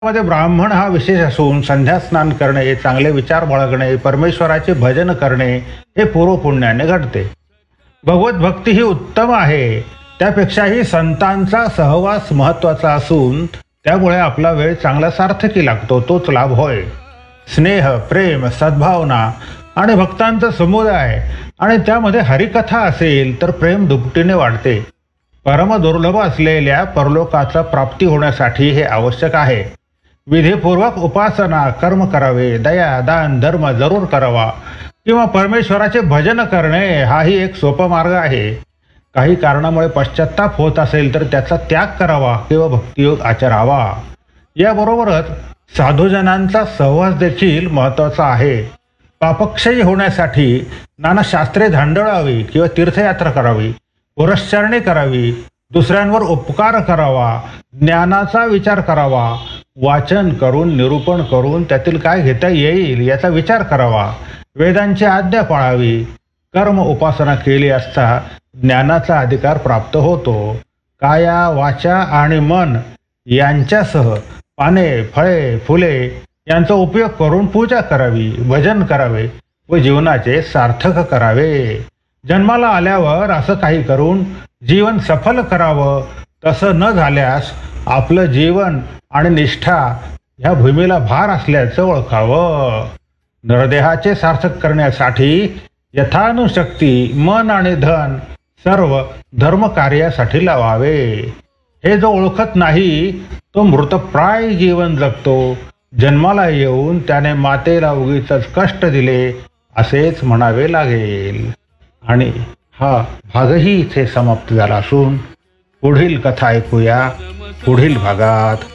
मध्ये ब्राह्मण हा विशेष असून संध्या स्नान करणे, चांगले विचार बाळगणे, परमेश्वराचे भजन करणे हे पूर्वपुण्याने घडते. भगवत भक्ती ही उत्तम आहे. त्यापेक्षाही संतांचा सहवास महत्वाचा असून त्यामुळे आपला वेळ चांगला सार्थकी लागतो, तोच लाभ होय. स्नेह, प्रेम, सद्भावना आणि भक्तांचा समुदाय आणि त्यामध्ये हरिकथा असेल तर प्रेम दुपटीने वाढते. परम दुर्लभ असलेल्या परलोकाचा प्राप्ती होण्यासाठी हे आवश्यक आहे. विधीपूर्वक उपासना, कर्म करावे, दया, दान, धर्म जरूर करावा किंवा परमेश्वराचे भजन करणे हाही एक सोपा मार्ग आहे. काही कारणामुळे पश्चाताप होत असेल तर त्याचा त्याग करावा किंवा भक्तियोग आचरावा. याबरोबरच साधुजनांचा सहवास देखील महत्त्वाचा आहे. पापक्षयी होण्यासाठी नाना शास्त्रे धांडळावी किंवा तीर्थयात्रा करावी, पुरश्चरणी करावी, दुसऱ्यांवर उपकार करावा, ज्ञानाचा विचार करावा, वाचन करून निरूपण करून त्यातील काय घेता येईल याचा विचार करावा, वेदांची आज्ञा पाळावी. कर्म उपासना केली असता ज्ञानाचा अधिकार प्राप्त होतो. काया, वाचा आणि मन यांच्यासह पाने, फळे, फुले यांचा उपयोग करून पूजा करावी, भजन करावे व जीवनाचे सार्थक करावे. जन्माला आल्यावर असं काही करून जीवन सफल करावं. तसं न झाल्यास आपलं जीवन आणि निष्ठा ह्या भूमीला भार असल्याचं ओळखावं. नरदेहाचे सार्थक करण्यासाठी यथानुशक्ती मन आणि धन सर्व धर्म कार्यासाठी लावावे. हे जो ओळखत नाही तो मृतप्राय जीवन जगतो. जन्माला येऊन त्याने मातेला उगीचच कष्ट दिले असेच म्हणावे लागेल. आणि हा भागही इथे समाप्त झाला असून पुढील कथा ऐकूया पुढील भागात.